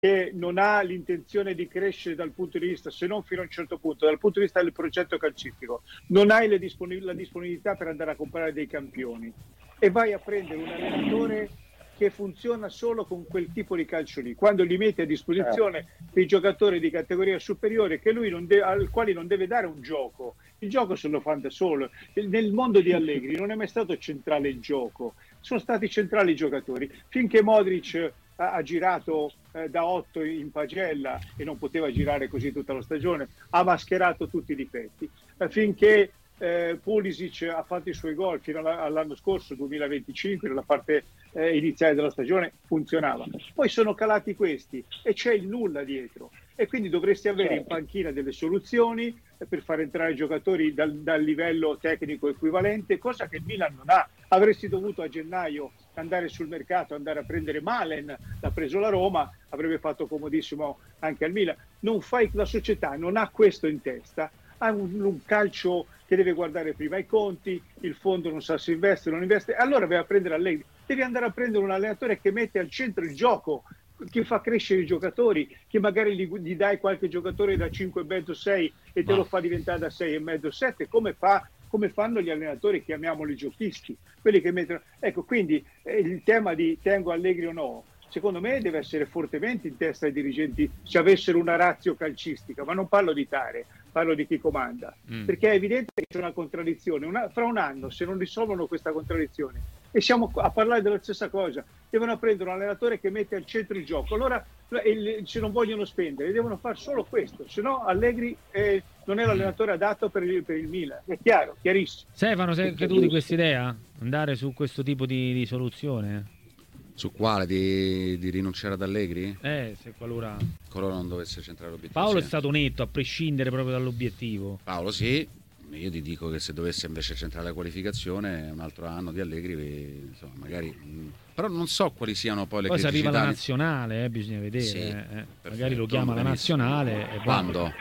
che non ha l'intenzione di crescere dal punto di vista, se non fino a un certo punto, dal punto di vista del progetto calcistico, non hai la disponibilità per andare a comprare dei campioni e vai a prendere un allenatore che funziona solo con quel tipo di calcio lì, quando li metti a disposizione dei giocatori di categoria superiore che lui al quali non deve dare un gioco. Il gioco se lo fa da solo. Nel mondo di Allegri non è mai stato centrale il gioco, sono stati centrali i giocatori. Finché Modric ha girato da 8 in pagella e non poteva girare così tutta la stagione, ha mascherato tutti i difetti. Finché Pulisic ha fatto i suoi gol fino all'anno scorso, 2025, nella parte iniziale della stagione, funzionava. Poi sono calati questi e c'è il nulla dietro. E quindi dovresti avere in panchina delle soluzioni per far entrare giocatori dal livello tecnico equivalente, cosa che il Milan non ha. Avresti dovuto a gennaio andare sul mercato, andare a prendere Malen, l'ha preso la Roma, avrebbe fatto comodissimo anche al Milan. La società non ha questo in testa, ha un calcio che deve guardare prima i conti, il fondo non sa se investe o non investe, allora vai a prendere Allegri. Devi andare a prendere un allenatore che mette al centro il gioco, che fa crescere i giocatori, che magari gli dai qualche giocatore da 5,5-6 e te lo fa diventare da 6,5-7, come fanno gli allenatori, chiamiamoli giochisti, quelli che mettono. Ecco, quindi il tema di tengo Allegri o no, secondo me deve essere fortemente in testa ai dirigenti se avessero una ratio calcistica, ma non parlo di Tare, parlo di chi comanda, perché è evidente che c'è una contraddizione. Fra un anno, se non risolvono questa contraddizione, e siamo a parlare della stessa cosa, devono prendere un allenatore che mette al centro il gioco, allora se non vogliono spendere devono fare solo questo, se no Allegri non è l'allenatore adatto per il Milan, è chiaro, chiarissimo. Stefano, sei anche tu di questa idea? Andare su questo tipo di soluzione? Su quale? Di rinunciare ad Allegri? Se qualora non dovesse centrare l'obiettivo. Paolo è stato netto, a prescindere proprio dall'obiettivo. Paolo sì, io ti dico che se dovesse invece centrare la qualificazione un altro anno di Allegri, insomma, magari, però non so quali siano poi le criticità. Poi se arriva la nazionale, bisogna vedere, sì, magari lo chiama la nazionale. Quando?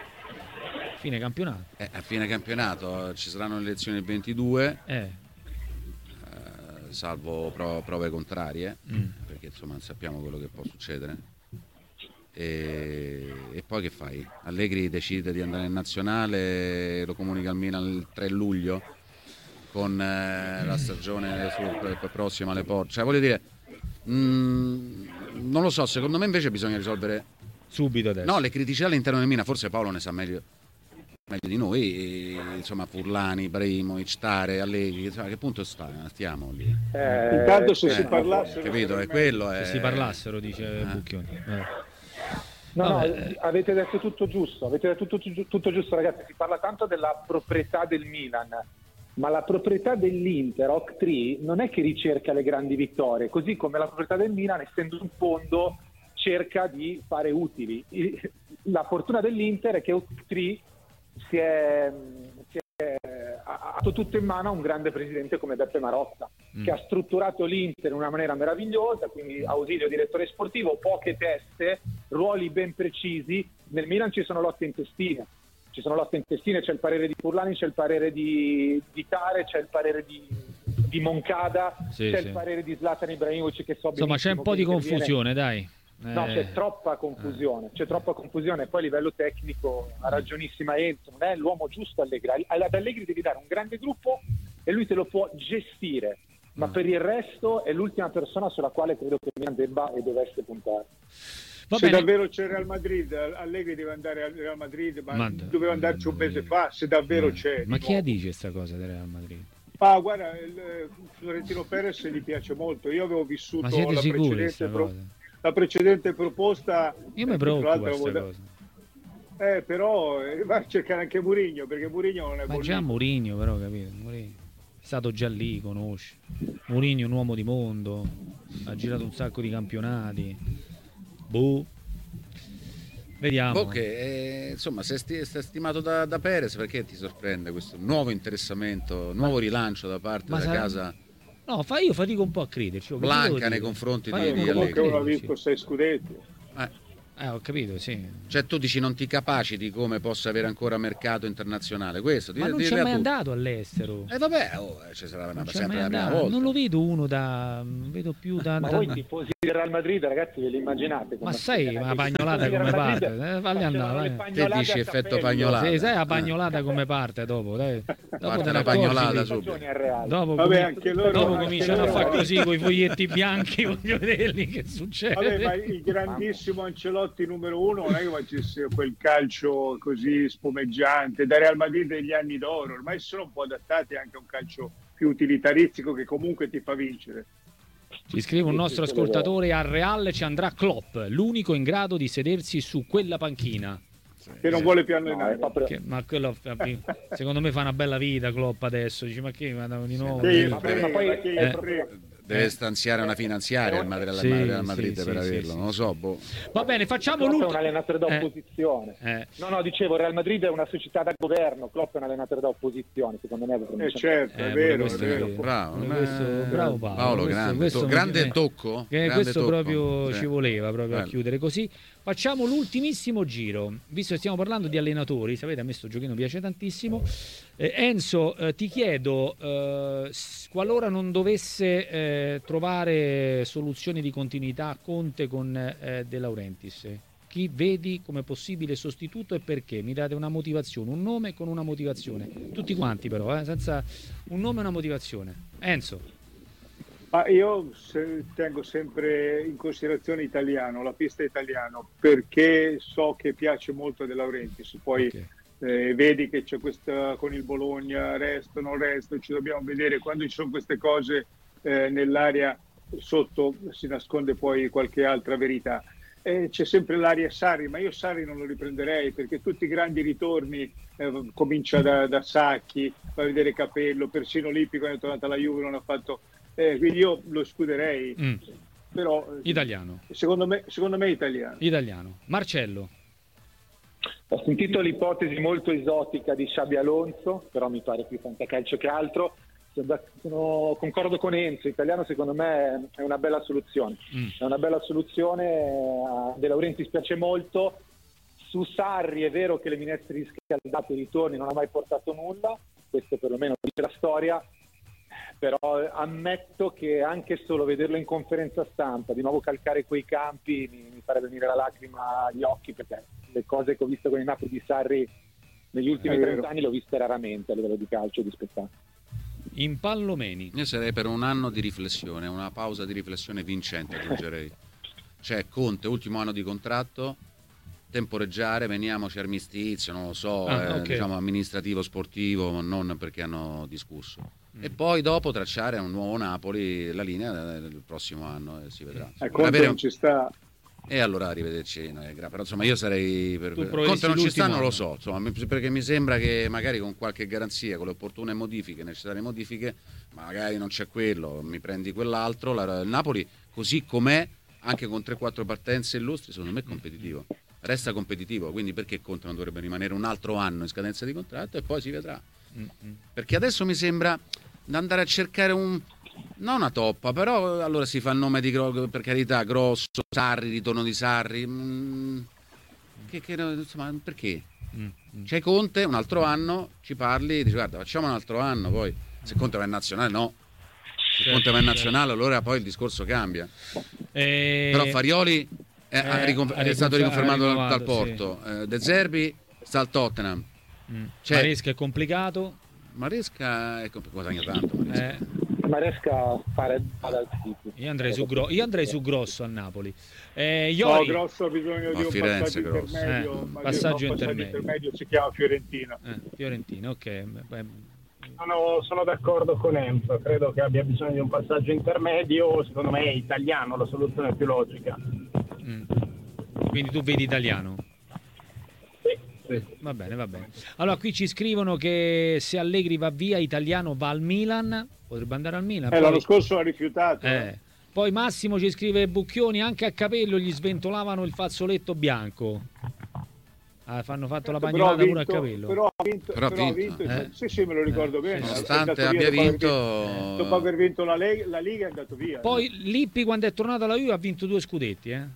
Fine campionato. A fine campionato ci saranno le elezioni il 22. Salvo prove contrarie, perché insomma non sappiamo quello che può succedere. E poi che fai? Allegri decide di andare in nazionale, lo comunica al Milan il 3 luglio con la stagione prossima alle porte. Cioè, voglio dire, non lo so, secondo me invece bisogna risolvere subito adesso. No, le criticità all'interno del Milan, forse Paolo ne sa meglio di noi, insomma, Furlani, Ibrahimovic, Tare, Allegri, insomma, a che punto stiamo lì? Intanto se si parlassero, capito, è quello. Se si parlassero, dice Bucchioni. No, avete detto tutto giusto, tutto giusto, ragazzi. Si parla tanto della proprietà del Milan, ma la proprietà dell'Inter, Oc3, non è che ricerca le grandi vittorie, così come la proprietà del Milan, essendo un fondo, cerca di fare utili. La fortuna dell'Inter è che Oc3 ha dato tutto in mano a un grande presidente come Beppe Marotta, che ha strutturato l'Inter in una maniera meravigliosa, quindi ausilio direttore sportivo, poche teste, ruoli ben precisi. Nel Milan ci sono lotte intestine, c'è il parere di Furlani, c'è il parere di Tare, c'è il parere di Moncada, il parere di Zlatan Ibrahimovic, che so benissimo. Insomma, c'è un po' di confusione, dai. No, c'è troppa confusione, poi a livello tecnico ha ragionissima Enzo, non è l'uomo giusto Allegri. Ad Allegri devi dare un grande gruppo e lui te lo può gestire, ma per il resto è l'ultima persona sulla quale credo che Milan debba e dovesse puntare. Se davvero c'è Real Madrid, Allegri deve andare al Real Madrid, ma doveva andarci un mese fa, se davvero c'è. Ma chi dice questa cosa del Real Madrid? Ma guarda, Florentino Perez gli piace molto, io avevo vissuto la precedente proposta. Io mi preoccupa questa cosa. Però va a cercare anche Mourinho, perché Mourinho non è buono. Ma già Mourinho, però, capito? Mourinho è stato già lì, conosce. Mourinho è un uomo di mondo, ha girato un sacco di campionati. Vediamo. Insomma, se è stimato da Perez, perché ti sorprende questo nuovo interessamento, nuovo rilancio da parte della casa? No, io fatico un po' a crederci. Blanca nei confronti di Allegri. Comunque uno ha visto 6 scudetti. Ho capito, sì. Cioè tu dici non ti capaciti come possa avere ancora mercato internazionale, questo? Ma non c'è mai andato all'estero. Vabbè, ci sarà sempre la prima volta. Non lo vedo uno vedo più da... Ma voi tifosi del Real Madrid, ragazzi, ve li immaginate? Ma sai, la pagnolata come parte? Falli andare, vai. Te dici effetto pagnolata. Sì, sai la pagnolata come parte dopo, dai. Dopo te la pagnolata subito. Dopo cominciano a fare così con i foglietti bianchi, voglio vederli che succede. Vabbè, ma il grandissimo Ancelotti numero 1 non è che facesse quel calcio così spumeggiante, da Real Madrid degli anni d'oro, ormai si sono un po' adattati anche a un calcio più utilitaristico che comunque ti fa vincere. Ci scrive un nostro ascoltatore: al Real ci andrà Klopp, l'unico in grado di sedersi su quella panchina. Che non vuole più allenare. Ma quello, secondo me fa una bella vita Klopp adesso. Dici, ma che di nuovo? Deve stanziare una finanziaria il Real Madrid per averlo, non lo so. Va bene, facciamo Klopp è un allenatore da opposizione. No, dicevo, il Real Madrid è una società da governo, Klopp è un allenatore da opposizione, secondo me. Certo, è vero. Bravo Paolo, grande tocco. Questo proprio ci voleva proprio a chiudere così. Facciamo l'ultimissimo giro, visto che stiamo parlando di allenatori. Sapete, a me sto giochino piace tantissimo. Enzo, ti chiedo, qualora non dovesse trovare soluzioni di continuità Conte con De Laurentiis, chi vedi come possibile sostituto e perché? Mi date una motivazione, un nome con una motivazione, tutti quanti però, senza un nome e una motivazione. Enzo. Ma io tengo sempre in considerazione italiano, la pista italiano, perché so che piace molto De Laurentiis. Poi vedi che c'è questa con il Bologna, resto, non resto, ci dobbiamo vedere. Quando ci sono queste cose nell'aria, sotto si nasconde poi qualche altra verità. C'è sempre l'aria Sarri, ma io Sarri non lo riprenderei, perché tutti i grandi ritorni, comincia da Sacchi, fa vedere Capello, persino Lippi quando è tornato alla Juve non ha fatto... quindi io lo escluderei, però italiano. Secondo me italiano. Marcello. Ho sentito l'ipotesi molto esotica di Xabi Alonso, però mi pare più fantacalcio che altro. Concordo con Enzo, italiano secondo me è una bella soluzione. È una bella soluzione. A De Laurentiis piace molto. Su Sarri è vero che le minestre riscaldate e i ritorni non ha mai portato nulla, questo perlomeno dice la storia. Però ammetto che anche solo vederlo in conferenza stampa, di nuovo calcare quei campi, mi farebbe venire la lacrima agli occhi, perché le cose che ho visto con il Napoli di Sarri negli ultimi 30 anni le ho viste raramente a livello di calcio e di spettacolo. Impallomeni. Io sarei per un anno di riflessione, una pausa di riflessione vincente, aggiungerei. Cioè Conte, ultimo anno di contratto, temporeggiare, veniamoci armistizio, non lo so, diciamo amministrativo, sportivo, non perché hanno discusso. E poi dopo tracciare un nuovo Napoli la linea del prossimo anno e si vedrà. Conte non ci sta. E allora arrivederci, però insomma io sarei per Conte non ci sta, non lo so, insomma, perché mi sembra che magari con qualche garanzia, con le opportune modifiche, necessarie modifiche, magari non c'è quello, mi prendi quell'altro, il Napoli così com'è, anche con 3-4 partenze illustri, secondo me è competitivo. Resta competitivo, quindi perché Conte non dovrebbe rimanere un altro anno in scadenza di contratto e poi si vedrà. Perché adesso mi sembra di andare a cercare non una toppa, però allora si fa il nome di per carità, Grosso, Sarri, ritorno di Sarri, insomma, perché? C'è Conte, un altro anno, ci parli, dici guarda facciamo un altro anno, poi se Conte va in nazionale no, se Conte va in nazionale allora poi il discorso cambia. Però Farioli è stato riconfermato dal Porto, sì. De Zerbi sta al Tottenham. Maresca è complicato. Maresca guadagna tanto. Maresca fare dal City. Io andrei su Grosso a Napoli. No, Grosso ha bisogno di un passaggio intermedio. Intermedio si chiama Fiorentina. Fiorentina, ok. Sono d'accordo con Enzo, credo che abbia bisogno di un passaggio intermedio, secondo me è italiano la soluzione più logica. Quindi tu vedi italiano? Sì. Va bene. Allora qui ci scrivono che se Allegri va via, italiano va al Milan, potrebbe andare al Milan. L'anno scorso ha rifiutato. Poi Massimo ci scrive Bucchioni, anche a Capello gli sventolavano il fazzoletto bianco. Hanno fatto la pagnolata pure a Capello. Però ha vinto. Sì, me lo ricordo bene. Nonostante abbia vinto, dopo aver vinto la Liga è andato via. Poi Lippi quando è tornato alla Juve ha vinto 2 scudetti,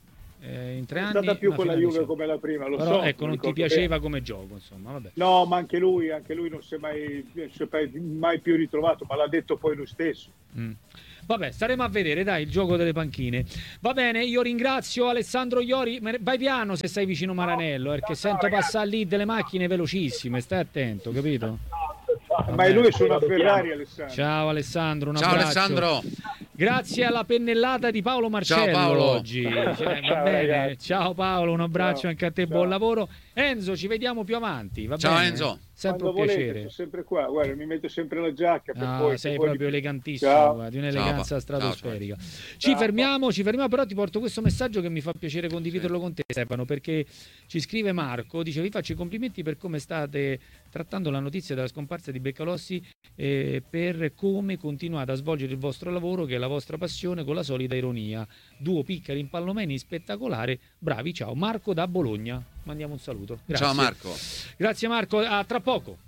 in 3 anni. È stata più con la Juve come la prima, lo però, so. Ecco, non ti piaceva come gioco, insomma, vabbè. No, ma anche lui non si è mai più ritrovato, ma l'ha detto poi lui stesso. Vabbè, staremo a vedere, dai, il gioco delle panchine. Va bene, io ringrazio Alessandro Iori. Vai piano se sei vicino Maranello, perché sento passare lì delle macchine velocissime, stai attento, capito? Ma lui è su una Ferrari, Alessandro. Ciao Alessandro, un Ciao abbraccio. Alessandro. Grazie alla pennellata di Paolo Marcello. Ciao Paolo. Oggi. Va bene. Ciao Paolo, un abbraccio anche a te, buon lavoro. Enzo, ci vediamo più avanti, va Ciao bene? Enzo. Sempre un piacere. Sono sempre qua, guarda, mi metto sempre la giacca. Sei proprio elegantissimo, di un'eleganza stratosferica. Ci fermiamo, però ti porto questo messaggio che mi fa piacere condividerlo con te, Stefano, perché ci scrive Marco, dice: vi faccio i complimenti per come state trattando la notizia della scomparsa di Beccalossi, per come continuate a svolgere il vostro lavoro, che è la vostra passione, con la solita ironia. Duo Piccari Impallomeni spettacolare, bravi, ciao. Marco da Bologna, mandiamo un saluto. Grazie. Ciao Marco. Grazie Marco, a tra poco.